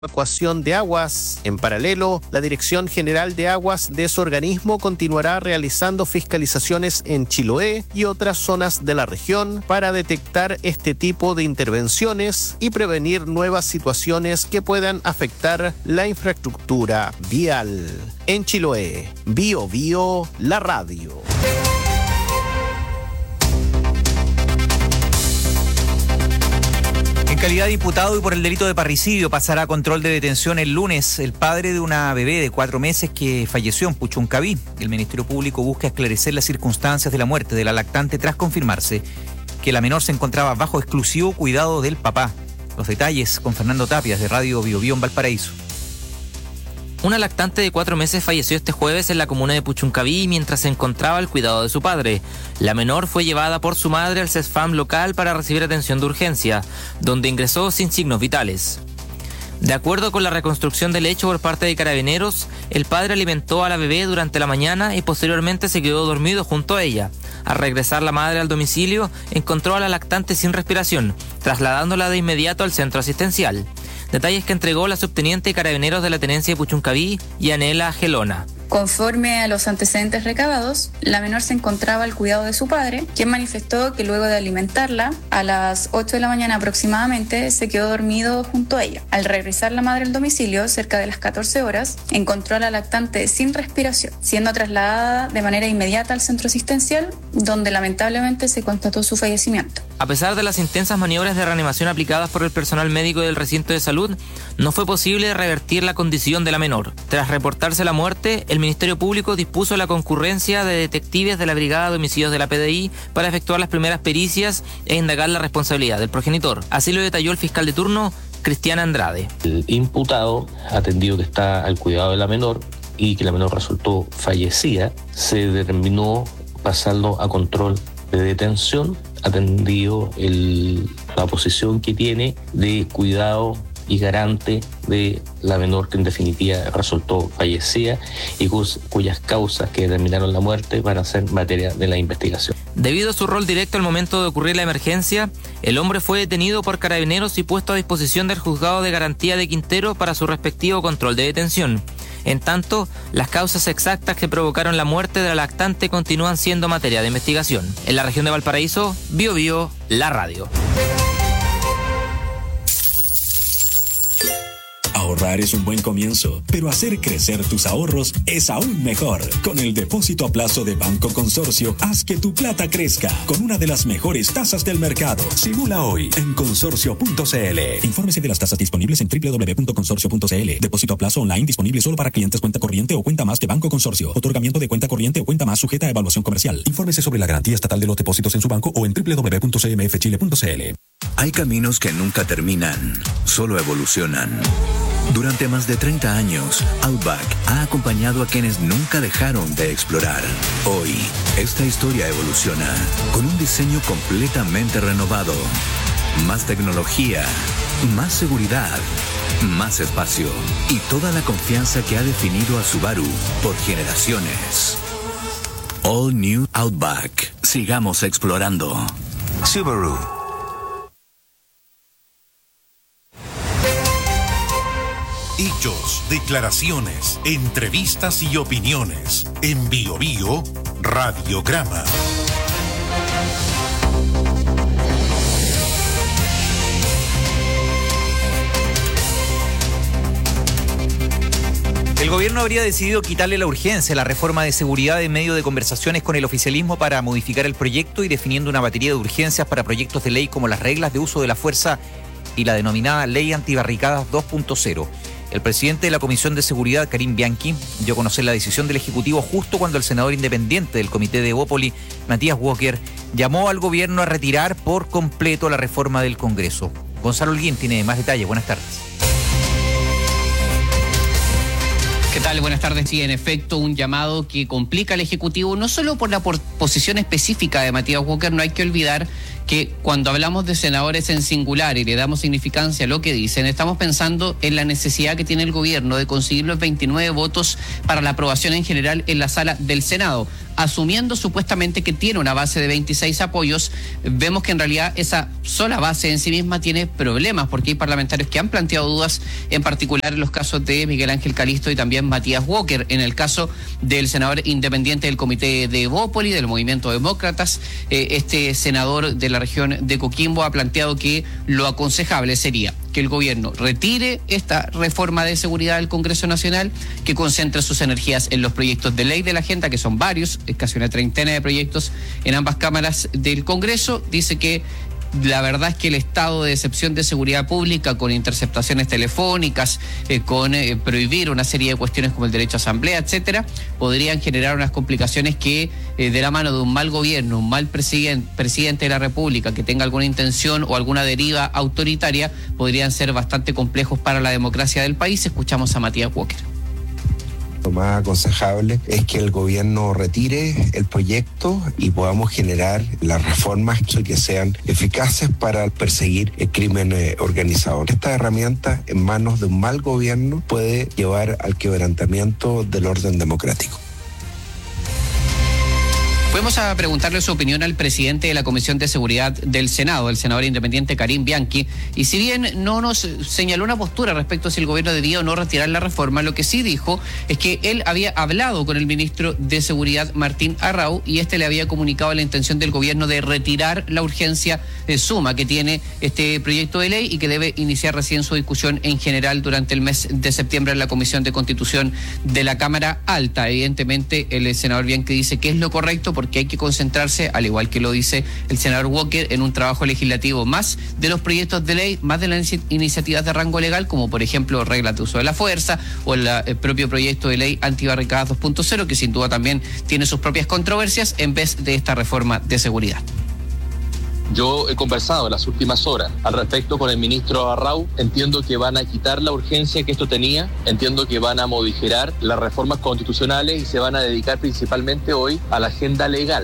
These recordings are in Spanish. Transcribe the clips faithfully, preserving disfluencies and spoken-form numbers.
evacuación de aguas. En paralelo, la Dirección General de Aguas de ese organismo continuará realizando fiscalizaciones en Chiloé y otras zonas de la región para detectar este tipo de intervenciones y prevenir nuevas situaciones que puedan afectar la infraestructura vial. En Chiloé, Bio Bio, la radio. En calidad de imputado y por el delito de parricidio pasará a control de detención el lunes el padre de una bebé de cuatro meses que falleció en Puchuncaví. El Ministerio Público busca esclarecer las circunstancias de la muerte de la lactante tras confirmarse que la menor se encontraba bajo exclusivo cuidado del papá. Los detalles con Fernando Tapias de Radio Bio Bio en Valparaíso. Una lactante de cuatro meses falleció este jueves en la comuna de Puchuncaví mientras se encontraba al cuidado de su padre. La menor fue llevada por su madre al CESFAM local para recibir atención de urgencia, donde ingresó sin signos vitales. De acuerdo con la reconstrucción del hecho por parte de Carabineros, el padre alimentó a la bebé durante la mañana y posteriormente se quedó dormido junto a ella. Al regresar la madre al domicilio, encontró a la lactante sin respiración, trasladándola de inmediato al centro asistencial. Detalles que entregó la subteniente de Carabineros de la Tenencia de Puchuncaví, Yanela Gelona. Conforme a los antecedentes recabados, la menor se encontraba al cuidado de su padre, quien manifestó que luego de alimentarla, a las ocho de la mañana aproximadamente, se quedó dormido junto a ella. Al regresar la madre al domicilio, cerca de las catorce horas, encontró a la lactante sin respiración, siendo trasladada de manera inmediata al centro asistencial, donde lamentablemente se constató su fallecimiento. A pesar de las intensas maniobras de reanimación aplicadas por el personal médico del recinto de salud, no fue posible revertir la condición de la menor. Tras reportarse la muerte, el Ministerio Público dispuso la concurrencia de detectives de la Brigada de Homicidios de la P D I para efectuar las primeras pericias e indagar la responsabilidad del progenitor. Así lo detalló el fiscal de turno, Cristian Andrade. El imputado, atendido que está al cuidado de la menor y que la menor resultó fallecida, se determinó pasarlo a control de detención, atendido el, la posición que tiene de cuidado y garante de la menor que en definitiva resultó fallecida y cuyas causas que determinaron la muerte van a ser materia de la investigación. Debido a su rol directo al momento de ocurrir la emergencia, el hombre fue detenido por Carabineros y puesto a disposición del Juzgado de Garantía de Quintero para su respectivo control de detención. En tanto, las causas exactas que provocaron la muerte de la lactante continúan siendo materia de investigación. En la región de Valparaíso, Bio Bio, la radio. Ahorrar es un buen comienzo, pero hacer crecer tus ahorros es aún mejor. Con el depósito a plazo de Banco Consorcio, haz que tu plata crezca con una de las mejores tasas del mercado. Simula hoy en consorcio punto c l. Infórmese de las tasas disponibles en doble u doble u doble u punto consorcio punto c l. Depósito a plazo online disponible solo para clientes cuenta corriente o cuenta más de Banco Consorcio. Otorgamiento de cuenta corriente o cuenta más sujeta a evaluación comercial. Infórmese sobre la garantía estatal de los depósitos en su banco o en doble u doble u doble u punto c m f chile punto c l. Hay caminos que nunca terminan, solo evolucionan. Durante más de treinta años, Outback ha acompañado a quienes nunca dejaron de explorar. Hoy, esta historia evoluciona con un diseño completamente renovado. Más tecnología, más seguridad, más espacio y toda la confianza que ha definido a Subaru por generaciones. All New Outback. Sigamos explorando. Subaru. Hechos, declaraciones, entrevistas y opiniones. En Bio Bio, Radiograma. El gobierno habría decidido quitarle la urgencia a la reforma de seguridad en medio de conversaciones con el oficialismo para modificar el proyecto y definiendo una batería de urgencias para proyectos de ley como las reglas de uso de la fuerza y la denominada Ley Antibarricadas dos punto cero. El presidente de la Comisión de Seguridad, Karim Bianchi, dio a conocer la decisión del Ejecutivo justo cuando el senador independiente del Comité de Evópoli, Matías Walker, llamó al gobierno a retirar por completo la reforma del Congreso. Gonzalo Holguín tiene más detalles. Buenas tardes. ¿Qué tal? Buenas tardes. Sí, en efecto, un llamado que complica al Ejecutivo, no solo por la posición específica de Matías Walker. No hay que olvidar que cuando hablamos de senadores en singular y le damos significancia a lo que dicen, estamos pensando en la necesidad que tiene el gobierno de conseguir los veintinueve votos para la aprobación en general en la sala del Senado. asumiendo supuestamente que tiene una base de veintiséis apoyos. Vemos que en realidad esa sola base en sí misma tiene problemas, porque hay parlamentarios que han planteado dudas, en particular en los casos de Miguel Ángel Calisto y también Matías Walker. En el caso del senador independiente del Comité de Evópoli, del Movimiento Demócratas, eh, este senador de la región de Coquimbo ha planteado que lo aconsejable sería que el gobierno retire esta reforma de seguridad del Congreso Nacional, que concentre sus energías en los proyectos de ley de la agenda, que son varios, es casi una treintena de proyectos en ambas cámaras del Congreso. Dice que la verdad es que el estado de excepción de seguridad pública, con interceptaciones telefónicas, eh, con eh, prohibir una serie de cuestiones como el derecho a asamblea, etcétera, podrían generar unas complicaciones que eh, de la mano de un mal gobierno, un mal presidente, presidente de la República que tenga alguna intención o alguna deriva autoritaria, podrían ser bastante complejos para la democracia del país. Escuchamos a Matías Walker. Lo más aconsejable es que el gobierno retire el proyecto y podamos generar las reformas que sean eficaces para perseguir el crimen organizado. Esta herramienta en manos de un mal gobierno puede llevar al quebrantamiento del orden democrático. Fuimos a preguntarle su opinión al presidente de la Comisión de Seguridad del Senado, el senador independiente Karim Bianchi, y si bien no nos señaló una postura respecto a si el gobierno debía o no retirar la reforma, lo que sí dijo es que él había hablado con el ministro de Seguridad, Martín Arrau, y este le había comunicado la intención del gobierno de retirar la urgencia de suma que tiene este proyecto de ley y que debe iniciar recién su discusión en general durante el mes de septiembre en la Comisión de Constitución de la Cámara Alta. Evidentemente, el senador Bianchi dice que es lo correcto, porque hay que concentrarse, al igual que lo dice el senador Walker, en un trabajo legislativo más de los proyectos de ley, más de las iniciativas de rango legal, como por ejemplo reglas de uso de la fuerza o el, el propio proyecto de ley antibarricadas dos punto cero, que sin duda también tiene sus propias controversias, en vez de esta reforma de seguridad. Yo he conversado en las últimas horas al respecto con el ministro Arrau. Entiendo que van a quitar la urgencia que esto tenía, entiendo que van a modificar las reformas constitucionales y se van a dedicar principalmente hoy a la agenda legal.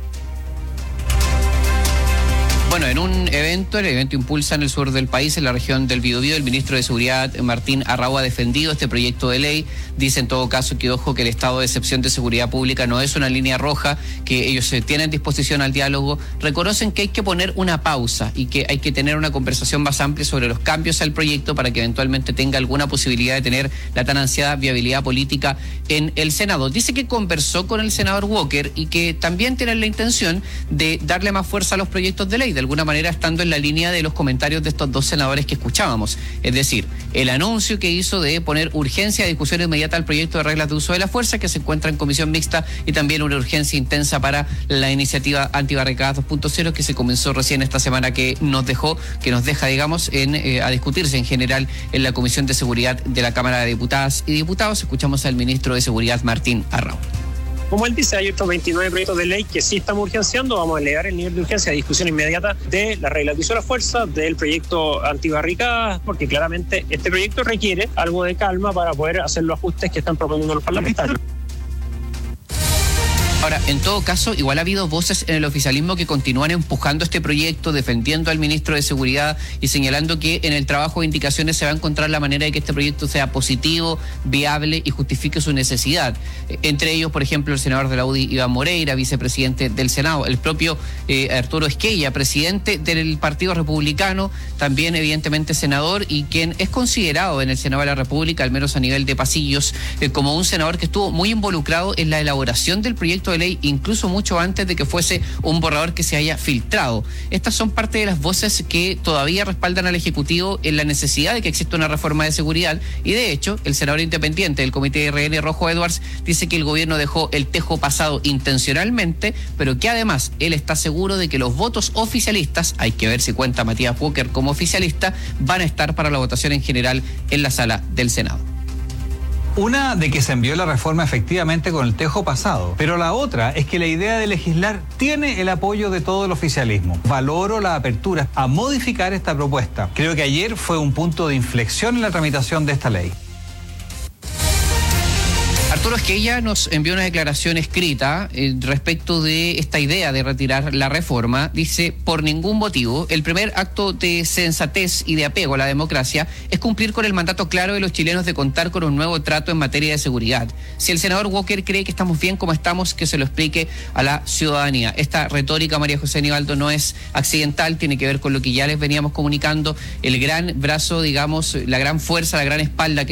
Bueno, en un evento, el evento Impulsa en el sur del país, en la región del Biobío, el ministro de Seguridad, Martín Arrau, ha defendido este proyecto de ley. Dice en todo caso que, ojo, que el estado de excepción de seguridad pública no es una línea roja, que ellos se tienen disposición al diálogo. Reconocen que hay que poner una pausa y que hay que tener una conversación más amplia sobre los cambios al proyecto para que eventualmente tenga alguna posibilidad de tener la tan ansiada viabilidad política en el Senado. Dice que conversó con el senador Walker y que también tienen la intención de darle más fuerza a los proyectos de ley, de alguna manera estando en la línea de los comentarios de estos dos senadores que escuchábamos. Es decir, el anuncio que hizo de poner urgencia de discusión inmediata al proyecto de reglas de uso de la fuerza, que se encuentra en comisión mixta, y también una urgencia intensa para la iniciativa antibarricadas dos punto cero, que se comenzó recién esta semana, que nos dejó, que nos deja, digamos, en, eh, a discutirse en general en la Comisión de Seguridad de la Cámara de Diputadas y Diputados. Escuchamos al ministro de Seguridad, Martín Arrau. Como él dice, hay otros veintinueve proyectos de ley que sí estamos urgenciando. Vamos a elevar el nivel de urgencia a discusión inmediata de las reglas de uso de la fuerza, del proyecto antibarricadas, porque claramente este proyecto requiere algo de calma para poder hacer los ajustes que están proponiendo los parlamentarios. Ahora, en todo caso, igual ha habido voces en el oficialismo que continúan empujando este proyecto, defendiendo al ministro de Seguridad y señalando que en el trabajo de indicaciones se va a encontrar la manera de que este proyecto sea positivo, viable y justifique su necesidad. Entre ellos, por ejemplo, el senador de la U D I, Iván Moreira, vicepresidente del Senado, el propio eh, Arturo Esquella, presidente del Partido Republicano, también evidentemente senador, y quien es considerado en el Senado de la República, al menos a nivel de pasillos, eh, como un senador que estuvo muy involucrado en la elaboración del proyecto de ley, incluso mucho antes de que fuese un borrador que se haya filtrado. Estas son parte de las voces que todavía respaldan al Ejecutivo en la necesidad de que exista una reforma de seguridad, y de hecho el senador independiente del Comité de R N, Rojo Edwards, dice que el gobierno dejó el tejo pasado intencionalmente, pero que además él está seguro de que los votos oficialistas, hay que ver si cuenta Matías Walker como oficialista, van a estar para la votación en general en la sala del Senado. Una, de que se envió la reforma efectivamente con el tejo pasado, pero la otra es que la idea de legislar tiene el apoyo de todo el oficialismo. Valoro la apertura a modificar esta propuesta. Creo que ayer fue un punto de inflexión en la tramitación de esta ley. Arturo, es que ella nos envió una declaración escrita eh, respecto de esta idea de retirar la reforma. Dice, por ningún motivo, el primer acto de sensatez y de apego a la democracia es cumplir con el mandato claro de los chilenos de contar con un nuevo trato en materia de seguridad. Si el senador Walker cree que estamos bien como estamos, que se lo explique a la ciudadanía. Esta retórica, María José Nivaldo, no es accidental, tiene que ver con lo que ya les veníamos comunicando, el gran brazo, digamos, la gran fuerza, la gran espalda que